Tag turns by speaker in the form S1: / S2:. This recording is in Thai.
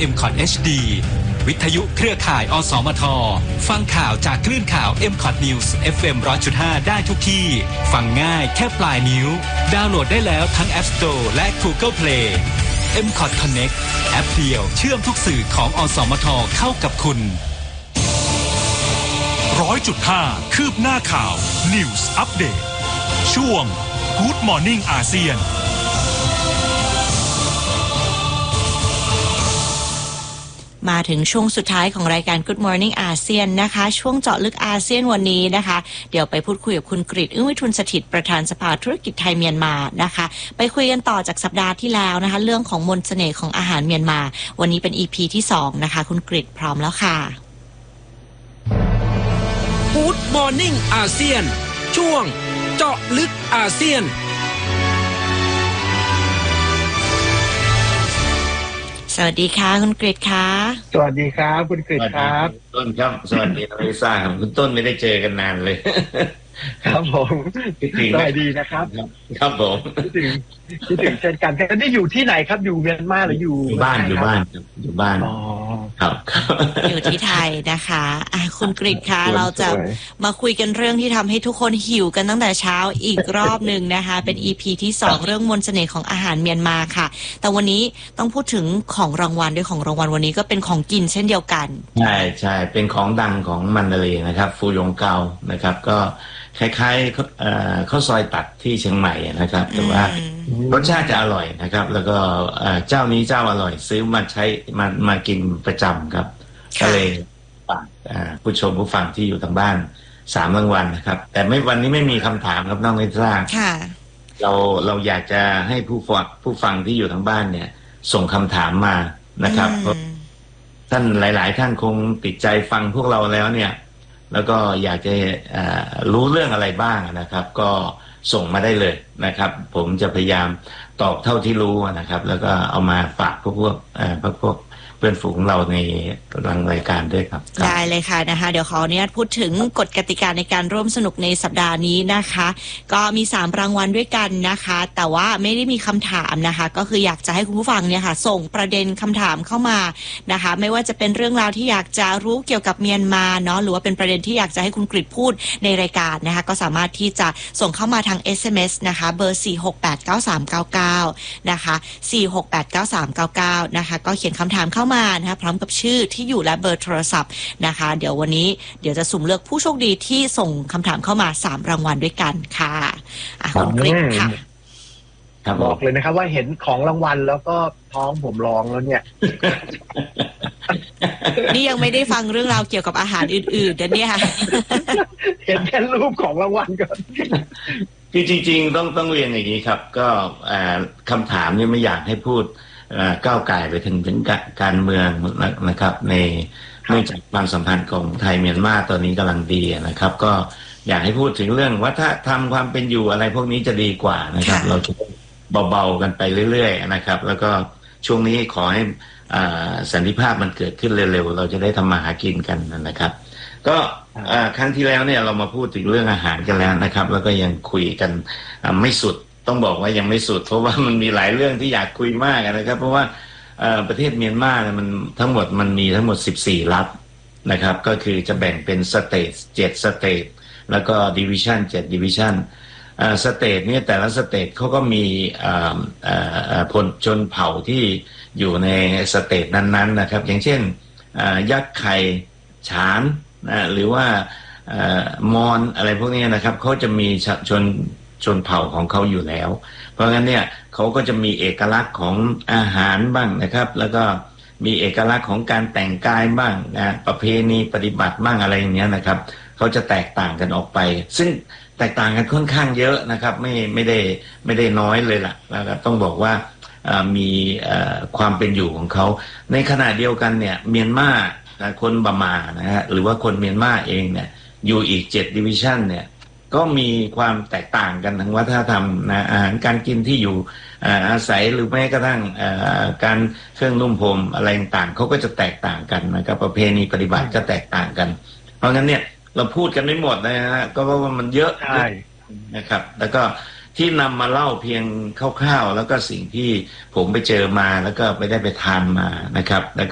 S1: MCOT HD วิทยุเครือข่ายอสมทฟังข่าวจากคลื่นข่าว MCOT News FM 100.5 ได้ทุกที่ฟังง่ายแค่ปลายนิ้วดาวน์โหลดได้แล้วทั้ง App Store และ Google Play MCOT Connect แอปเดียวเชื่อมทุกสื่อของอสมทเข้ากับคุณ
S2: 100.5 คืบหน้าข่าว News Update ช่วง Good Morning อาเซียน
S3: มาถึงช่วงสุดท้ายของรายการ Good Morning อาเซียนนะคะช่วงเจาะลึกอาเซียนวันนี้นะคะเดี๋ยวไปพูดคุยกับคุณกฤษ อึ้งวิทูลสถิตประธานสภาธุรกิจไทยเมียนมานะคะไปคุยกันต่อจากสัปดาห์ที่แล้วนะคะเรื่องของมนต์เสน่ห์ของอาหารเมียนมาวันนี้เป็น EP ที่2นะคะคุณกฤษพร้อมแล้วค่ะ
S4: Good Morning อาเซียนช่วงเจาะลึกอาเซียน
S3: สวัสดีค่ะคุณกฤษค่ะ
S5: สวัสดีครับคุณกฤษครับ
S6: ต้นครับสวัสดีน้องลิซ่าครับคุณต้นไม่ได้เจอกันนานเลย
S5: ครับผมสวัสดีนะครับ
S6: ครับผม
S5: คิดถึงเช่นกันแต่นี่อยู่ที่ไหนครับอยู่เมียนมาหรืออยู่
S6: บ้านอยู่บ้าน
S5: อ๋อ
S6: ครับ
S3: อยู่ที่ไทยนะคะคุณกฤษคะเราจะมาคุยกันเรื่องที่ทำให้ทุกคนหิวกันตั้งแต่เช้าอีกรอบนึงนะคะเป็น EP ที่2เรื่องมนต์เสน่ห์ของอาหารเมียนมาค่ะแต่วันนี้ต้องพูดถึงของรางวัลด้วยของรางวัลวันนี้ก็เป็นของกินเช่นเดียวกัน
S6: ใช่เป็นของดังของมันดาเลย์นะครับฟูยงเกานะครับก็คล้ายๆข้าวซอยตัดที่เชียงใหม่นะครับแต่ว่ารสชาติจะอร่อยนะครับแล้วก็เจ้านี้เจ้าอร่อยซื้อมาใช้มากินประจำครับก็เลยฝากผู้ชมผู้ฟังที่อยู่ทางบ้าน3รางวัลนะครับแต่วันนี้ไม่มีคำถามครับน้องลิซ่าเราอยากจะให้ผู้ฟังที่อยู่ทางบ้านเนี่ยส่งคำถามมานะครับเพราะท่านหลายๆท่านคงติดใจฟังพวกเราแล้วเนี่ยแล้วก็อยากจะรู้เรื่องอะไรบ้างนะครับก็ส่งมาได้เลยนะครับผมจะพยายามตอบเท่าที่รู้นะครับแล้วก็เอามาฝากพวกเพื่อนฝูงเราในรายการด้วยครับ
S3: ได้เลยค่ะนะคะเดี๋ยวขออนุญาตพูดถึงกฎกติกาในการร่วมสนุกในสัปดาห์นี้นะคะก็มี3รางวัลด้วยกันนะคะแต่ว่าไม่ได้มีคำถามนะคะก็คืออยากจะให้คุณผู้ฟังเนี่ยค่ะส่งประเด็นคำถามเข้ามานะคะไม่ว่าจะเป็นเรื่องราวที่อยากจะรู้เกี่ยวกับเมียนมาเนาะหรือว่าเป็นประเด็นที่อยากจะให้คุณกฤษพูดในรายการนะคะก็สามารถที่จะส่งเข้ามาทาง SMS นะคะเบอร์4689399นะคะ4689399นะคะก็เขียนคำถามเข้ามานะคะพร้อมกับชื่อที่อยู่และเบอร์โทรศัพท์นะคะเดี๋ยววันนี้เดี๋ยวจะสุ่มเลือกผู้โชคดีที่ส่งคำถามเข้ามา3รางวัลด้วยกันค่ะคุณกฤษค่ะ
S5: บอกเลยนะครับว่าเห็นของรางวัลแล้วก็ท้องผมร้องแล้วเนี่ย
S3: นี่ยังไม่ได้ฟังเรื่องราวเกี่ยวกับอาหารอื่นๆนะเนี่ย
S5: เห็นแค่รูปของรางวัลก่อน
S6: คือจริงๆต้องเรียนอย่างนี้ครับก็คำถามนี่ไม่อยากให้พูดก้าวไกลไปถึงการเมืองนะครับในเนื่องจากความสัมพันธ์ของไทยเมียนมาตอนนี้กำลังดีนะครับก็อยากให้พูดถึงเรื่องวัฒนธรรมความเป็นอยู่อะไรพวกนี้จะดีกว่านะครับเราจะเบาๆกันไปเรื่อยๆนะครับแล้วก็ช่วงนี้ขอให้สันติภาพมันเกิดขึ้นเร็วๆเราจะได้ทำมาหากินกันนะครับก็ครั้งที่แล้วเนี่ยเรามาพูดถึงเรื่องอาหารกันแล้วนะครับแล้วก็ยังคุยกันไม่สุดต้องบอกว่ายังไม่สุดเพราะว่ามันมีหลายเรื่องที่อยากคุยมากนะครับเพราะว่าประเทศเมียนมาเนี่ยมันทั้งหมด14รัฐนะครับก็คือจะแบ่งเป็นสเตท7สเตทแล้วก็ดิวิชั่น7ดิวิชั่นสเตทเนี่ยแต่ละสเตทเขาก็มีชนเผ่าที่อยู่ในสเตทนั้นๆนะครับอย่างเช่นยักษ์ไข่ฉานหรือว่ามอญอะไรพวกนี้นะครับเขาจะมีชนเผ่าของเขาอยู่แล้วเพราะงั้นเนี่ยเขาก็จะมีเอกลักษณ์ของอาหารบ้างนะครับแล้วก็มีเอกลักษณ์ของการแต่งกายบ้างประเพณีปฏิบัติบ้างอะไรอย่างเงี้ยนะครับเขาจะแตกต่างกันออกไปซึ่งแตกต่างกันค่อนข้างเยอะนะครับไม่ได้น้อยเลยล่ะนะครับต้องบอกว่ามีความเป็นอยู่ของเขาในขณะเดียวกันเนี่ยเมียนมาคนบามานะฮะหรือว่าคนเมียนมาเองเนี่ยอยู่อีก7ดิวิชั่นเนี่ยก็มีความแตกต่างกันทางวัฒนธรรมนะอาหารการกินที่อยู่อาศัยหรือแม้กระทั่งการเครื่องนุ่มห่มอะไรต่างเขาก็จะแตกต่างกันนะครับประเพณีปฏิบัติก็แตกต่างกันเพราะงั้นเนี่ยเราพูดกันไม่หมดนะฮะก็เพราะว่ามันเยอะนะครับแล้วก็ที่นำมาเล่าเพียงคร่าวๆแล้วก็สิ่งที่ผมไปเจอมาแล้วก็ไปได้ไปทานมานะครับแล้ว